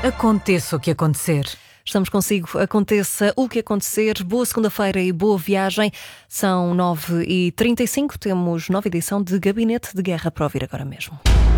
Aconteça o que acontecer. Estamos consigo, aconteça o que acontecer. Boa segunda-feira e boa viagem. São 9h35, temos nova edição de Gabinete de Guerra para ouvir agora mesmo.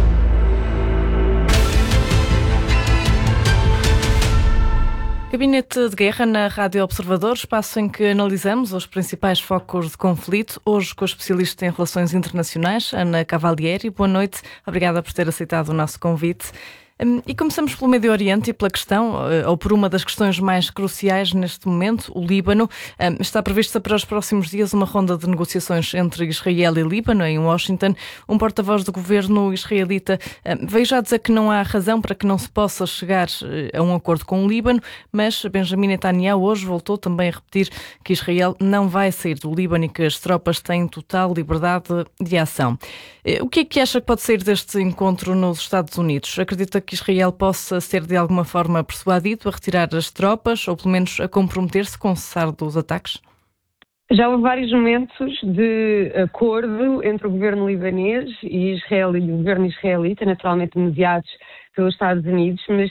Gabinete de Guerra na Rádio Observador, espaço em que analisamos os principais focos de conflito, hoje com a especialista em relações internacionais, Ana Cavalieri. Boa noite, obrigada por ter aceitado o nosso convite. E começamos pelo Médio Oriente e pela questão, ou por uma das questões mais cruciais neste momento, o Líbano. Está prevista para os próximos dias uma ronda de negociações entre Israel e Líbano, em Washington. Um porta-voz do governo israelita veio já dizer que não há razão para que não se possa chegar a um acordo com o Líbano, mas Benjamin Netanyahu hoje voltou também a repetir que Israel não vai sair do Líbano e que as tropas têm total liberdade de ação. O que é que acha que pode sair deste encontro nos Estados Unidos? Acredita que Israel possa ser de alguma forma persuadido a retirar as tropas ou pelo menos a comprometer-se com o cessar dos ataques? Já houve vários momentos de acordo entre o governo libanês e Israel e o governo israelita, naturalmente mediados pelos Estados Unidos, mas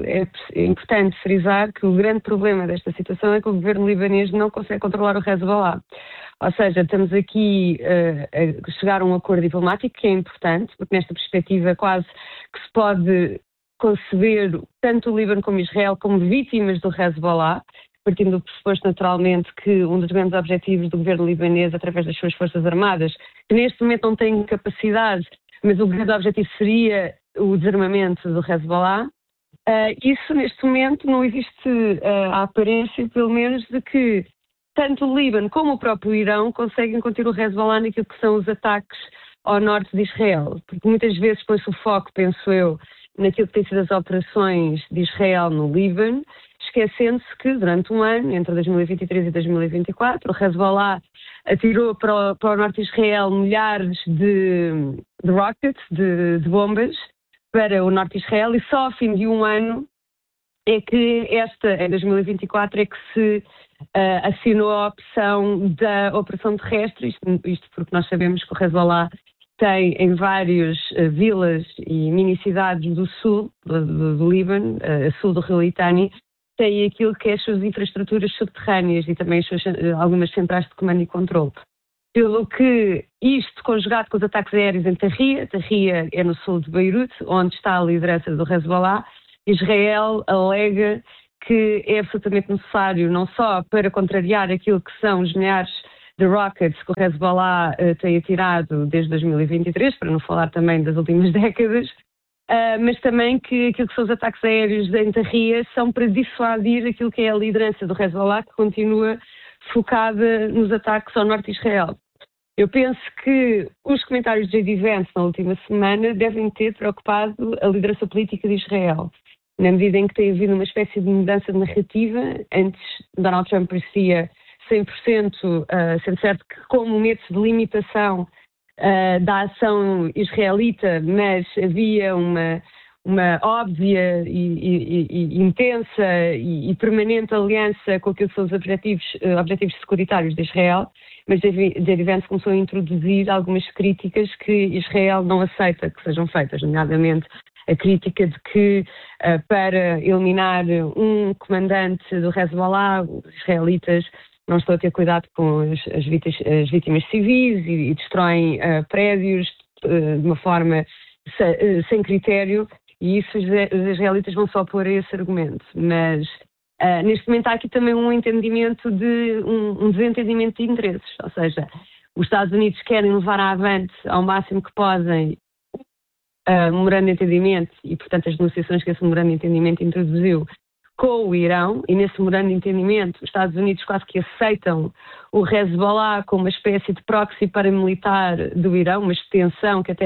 é importante frisar que o grande problema desta situação é que o governo libanês não consegue controlar o Hezbollah. Ou seja, estamos aqui a chegar a um acordo diplomático que é importante, porque nesta perspectiva quase que se pode conceber tanto o Líbano como Israel como vítimas do Hezbollah, partindo do pressuposto naturalmente que um dos grandes objetivos do governo libanês, através das suas forças armadas, que neste momento não têm capacidade, mas o grande objetivo seria o desarmamento do Hezbollah. Isso neste momento não existe a aparência, pelo menos, de que tanto o Líbano como o próprio Irão conseguem conter o Hezbollah naquilo que são os ataques ao norte de Israel, porque muitas vezes põe-se o foco, penso eu, naquilo que tem sido as operações de Israel no Líbano, esquecendo-se que durante um ano, entre 2023 e 2024, o Hezbollah atirou para o norte de Israel milhares de rockets, de bombas, para o norte de Israel, e só ao fim de um ano é que em 2024, é que se assinou a opção da operação terrestre, isto porque nós sabemos que o Hezbollah tem em várias vilas e mini-cidades do sul do Líbano, a sul do rio Litani, tem aquilo que é as suas infraestruturas subterrâneas e também algumas centrais de comando e controle. Pelo que isto, conjugado com os ataques aéreos em Tahrir é no sul de Beirute, onde está a liderança do Hezbollah, Israel alega que é absolutamente necessário, não só para contrariar aquilo que são os milhares de rockets que o Hezbollah tem atirado desde 2023, para não falar também das últimas décadas, mas também que aquilo que são os ataques aéreos em Tahrir são para dissuadir aquilo que é a liderança do Hezbollah, que continua focada nos ataques ao norte de Israel. Eu penso que os comentários de J.D. Vance na última semana devem ter preocupado a liderança política de Israel, na medida em que tem havido uma espécie de mudança de narrativa. Antes, Donald Trump parecia 100% sendo certo que como método de limitação da ação israelita, mas havia uma óbvia e intensa e permanente aliança com aquilo que são os objetivos securitários de Israel, mas J.D. Vance começou a introduzir algumas críticas que Israel não aceita que sejam feitas, nomeadamente a crítica de que para eliminar um comandante do Hezbollah, os israelitas não estão a ter cuidado com as vítimas civis e destroem prédios de uma forma sem critério, e isso os israelitas vão só opor a esse argumento. Mas neste momento há aqui também um entendimento um desentendimento de interesses, ou seja, os Estados Unidos querem levar avante ao máximo que podem memorando de entendimento e, portanto, as negociações que esse memorando de entendimento introduziu com o Irão, e nesse memorando de entendimento os Estados Unidos quase que aceitam o Hezbollah como uma espécie de proxy paramilitar do Irão, uma extensão que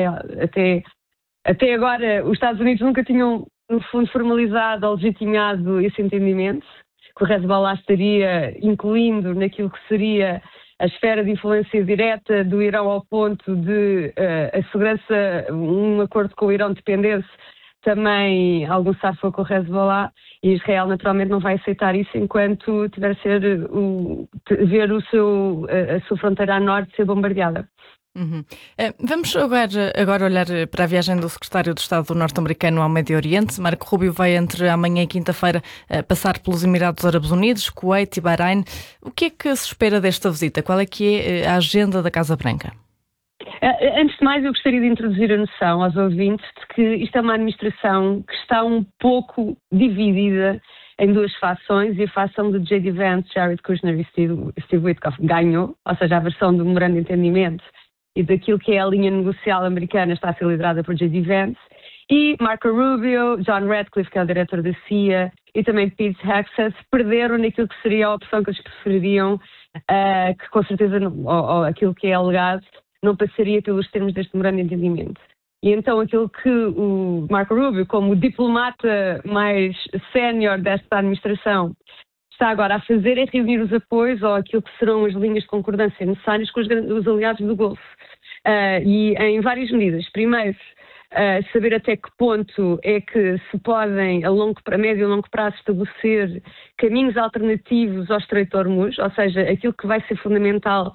até agora os Estados Unidos nunca tinham, no fundo, formalizado ou legitimado esse entendimento, que o Hezbollah estaria incluindo naquilo que seria a esfera de influência direta do Irão, ao ponto de a segurança, um acordo com o Irão dependesse também algum cessar-fogo com o Hezbollah, e Israel naturalmente não vai aceitar isso enquanto tiver a ver a sua fronteira a norte ser bombardeada. Uhum. Vamos agora olhar para a viagem do secretário de Estado norte-americano ao Médio Oriente. Marco Rubio vai entre amanhã e quinta-feira passar pelos Emirados Árabes Unidos, Kuwait e Bahrein. O que é que se espera desta visita? Qual é que é a agenda da Casa Branca? Antes de mais, eu gostaria de introduzir a noção aos ouvintes de que isto é uma administração que está um pouco dividida em duas fações, e a fação de J.D. Vance, Jared Kushner e Steve Witkoff ganhou, ou seja, a versão do memorando de entendimento e daquilo que é a linha negocial americana está a ser liderada por J.D. Vance, e Marco Rubio, John Ratcliffe, que é o diretor da CIA, e também Pete Hegseth, perderam naquilo que seria a opção que eles prefeririam, que com certeza, ou aquilo que é alegado, não passaria pelos termos deste memorando de entendimento. E então aquilo que o Marco Rubio, como o diplomata mais sénior desta administração, está agora a fazer é reunir os apoios ou aquilo que serão as linhas de concordância necessárias com os aliados do Golfo. E em várias medidas. Primeiro, saber até que ponto é que se podem, a médio e longo prazo, estabelecer caminhos alternativos ao Estreito de Hormuz, ou seja, aquilo que vai ser fundamental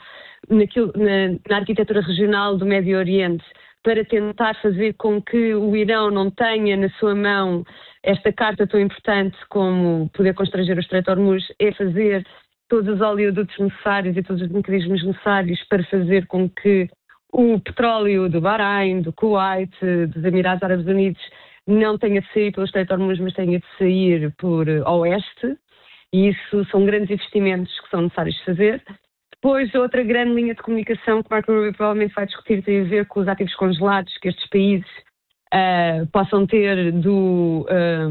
na arquitetura regional do Médio Oriente, para tentar fazer com que o Irão não tenha na sua mão esta carta tão importante como poder constranger o Estreito de Hormuz, é fazer todos os oleodutos necessários e todos os mecanismos necessários para fazer com que o petróleo do Bahrein, do Kuwait, dos Emirados Árabes Unidos não tenha de sair pelo Estreito de Hormuz, mas tenha de sair por oeste, e isso são grandes investimentos que são necessários de fazer. Depois, outra grande linha de comunicação que Marco Rubio provavelmente vai discutir tem a ver com os ativos congelados que estes países possam ter do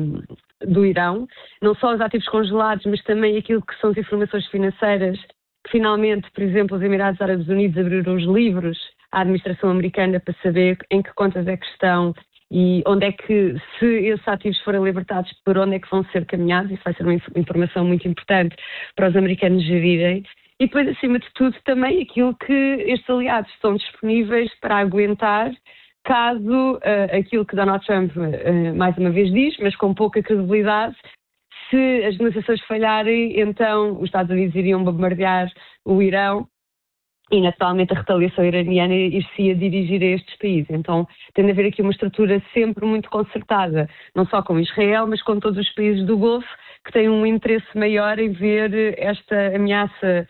Irão. Não só os ativos congelados, mas também aquilo que são as informações financeiras que finalmente, por exemplo, os Emirados Árabes Unidos abriram os livros à administração americana para saber em que contas é que estão e onde é que, se esses ativos forem libertados, por onde é que vão ser caminhados. Isso vai ser uma informação muito importante para os americanos gerirem. E depois, acima de tudo, também aquilo que estes aliados estão disponíveis para aguentar caso aquilo que Donald Trump mais uma vez diz, mas com pouca credibilidade, se as negociações falharem, então os Estados Unidos iriam bombardear o Irão e, naturalmente, a retaliação iraniana ir-se-ia dirigir a estes países. Então, tem de haver aqui uma estrutura sempre muito concertada, não só com Israel, mas com todos os países do Golfo, que têm um interesse maior em ver esta ameaça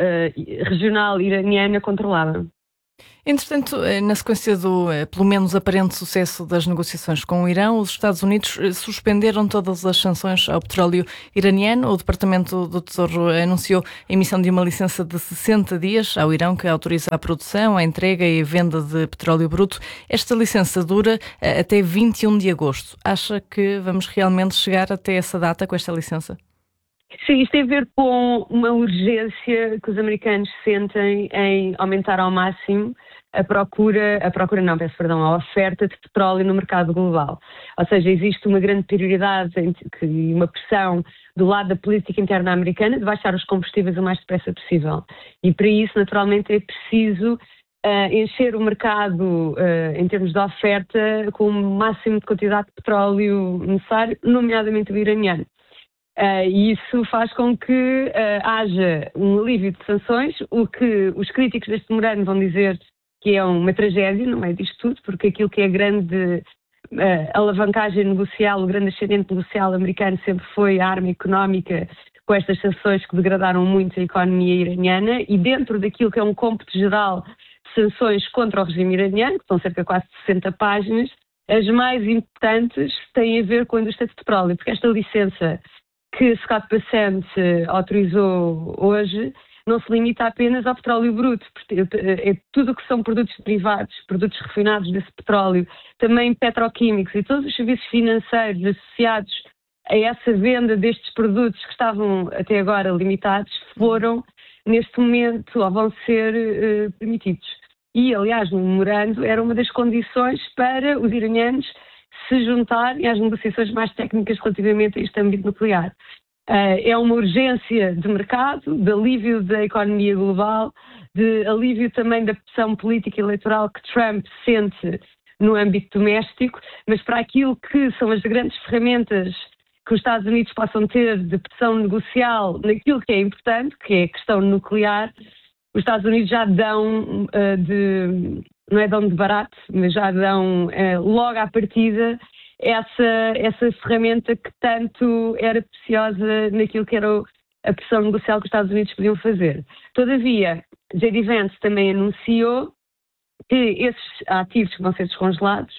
regional iraniana controlada. Entretanto, na sequência do, pelo menos, aparente sucesso das negociações com o Irão, os Estados Unidos suspenderam todas as sanções ao petróleo iraniano. O Departamento do Tesouro anunciou a emissão de uma licença de 60 dias ao Irão que autoriza a produção, a entrega e a venda de petróleo bruto. Esta licença dura até 21 de agosto. Acha que vamos realmente chegar até essa data com esta licença? Sim, isto tem a ver com uma urgência que os americanos sentem em aumentar ao máximo a oferta de petróleo no mercado global. Ou seja, existe uma grande prioridade e uma pressão do lado da política interna americana de baixar os combustíveis o mais depressa possível. E para isso, naturalmente, é preciso encher o mercado em termos de oferta com o máximo de quantidade de petróleo necessário, nomeadamente o iraniano. E isso faz com que haja um alívio de sanções, o que os críticos deste memorando vão dizer que é uma tragédia no meio disto tudo, porque aquilo que é a grande alavancagem negocial, o grande ascendente negocial americano sempre foi a arma económica com estas sanções que degradaram muito a economia iraniana, e dentro daquilo que é um cômputo geral de sanções contra o regime iraniano, que são cerca de quase 60 páginas, as mais importantes têm a ver com a indústria de petróleo, porque esta licença que Scott Bessent autorizou hoje não se limita apenas ao petróleo bruto, é tudo o que são produtos derivados, produtos refinados desse petróleo, também petroquímicos e todos os serviços financeiros associados a essa venda destes produtos que estavam até agora limitados, foram neste momento ou vão ser permitidos. E, aliás, no memorando era uma das condições para os iranianos se juntarem às negociações mais técnicas relativamente a este âmbito nuclear. É uma urgência de mercado, de alívio da economia global, de alívio também da pressão política e eleitoral que Trump sente no âmbito doméstico, mas para aquilo que são as grandes ferramentas que os Estados Unidos possam ter de pressão negocial naquilo que é importante, que é a questão nuclear, os Estados Unidos já dão não é dão de barato, mas já dão logo à partida essa ferramenta que tanto era preciosa naquilo que era a pressão negocial que os Estados Unidos podiam fazer. Todavia, J.D. Vance também anunciou que esses ativos que vão ser descongelados,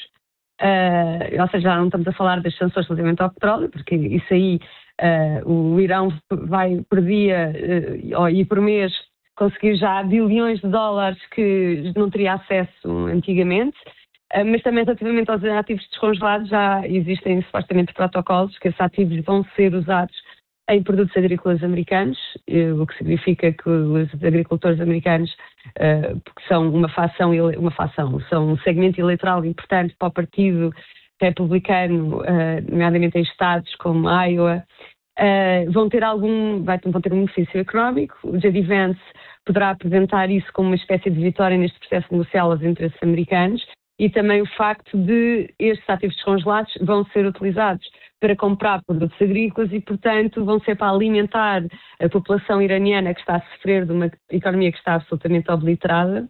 ou seja, já não estamos a falar das sanções relativamente ao petróleo, porque isso aí o Irão vai por dia e por mês conseguir já bilhões de dólares que não teria acesso antigamente, mas também relativamente aos ativos descongelados já existem supostamente protocolos que esses ativos vão ser usados em produtos agrícolas americanos, o que significa que os agricultores americanos, porque são são um segmento eleitoral importante para o Partido Republicano, nomeadamente em estados como Iowa, vão ter um benefício económico. O J.D. Vance poderá apresentar isso como uma espécie de vitória neste processo negocial aos interesses americanos, e também o facto de estes ativos descongelados vão ser utilizados para comprar produtos agrícolas e, portanto, vão ser para alimentar a população iraniana que está a sofrer de uma economia que está absolutamente obliterada.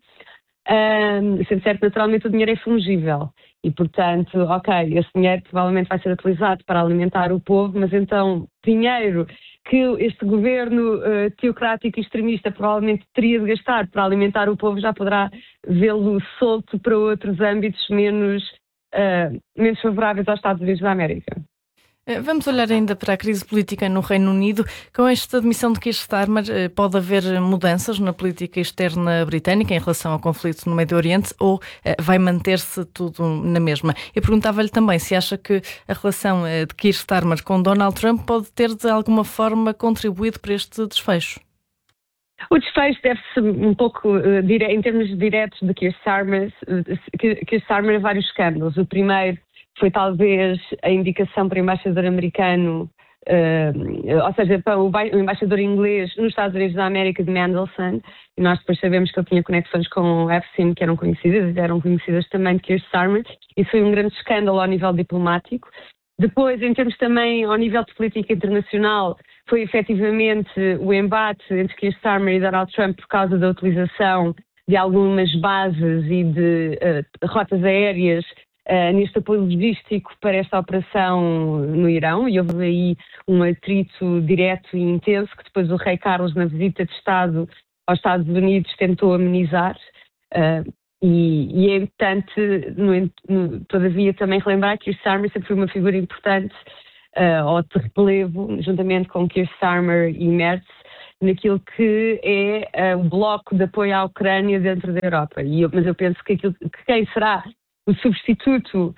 Sendo certo, naturalmente, o dinheiro é fungível e, portanto, esse dinheiro provavelmente vai ser utilizado para alimentar o povo, mas então dinheiro que este governo teocrático e extremista provavelmente teria de gastar para alimentar o povo já poderá vê-lo solto para outros âmbitos menos favoráveis aos Estados Unidos da América. Vamos olhar ainda para a crise política no Reino Unido. Com esta admissão de Keir Starmer, pode haver mudanças na política externa britânica em relação ao conflito no Médio Oriente, ou vai manter-se tudo na mesma? Eu perguntava-lhe também se acha que a relação de Keir Starmer com Donald Trump pode ter de alguma forma contribuído para este desfecho. O desfecho deve-se um pouco, em termos diretos, de Keir Starmer a vários escândalos. O primeiro foi talvez a indicação para o embaixador americano, ou seja, para o embaixador inglês nos Estados Unidos da América, de Mandelson, e nós depois sabemos que ele tinha conexões com o Epstein, que eram conhecidas também de Keir Starmer. Isso foi um grande escândalo ao nível diplomático. Depois, em termos também ao nível de política internacional, foi efetivamente o embate entre Keir Starmer e Donald Trump por causa da utilização de algumas bases e de rotas aéreas neste apoio logístico para esta operação no Irão, e houve aí um atrito direto e intenso que depois o rei Carlos, na visita de Estado aos Estados Unidos, tentou amenizar. E é importante, todavia, também relembrar que Keir Starmer sempre foi uma figura importante ou de relevo, juntamente com Keir Starmer e Merz, naquilo que é o bloco de apoio à Ucrânia dentro da Europa. Mas eu penso que quem será o substituto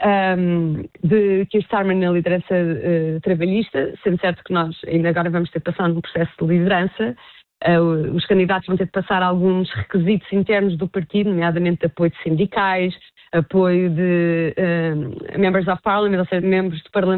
de Keir Starmer na liderança trabalhista, sendo certo que nós ainda agora vamos ter de passar num processo de liderança, os candidatos vão ter de passar alguns requisitos internos do partido, nomeadamente de apoio de sindicais, apoio de members of parliament, ou seja, membros do parlamento,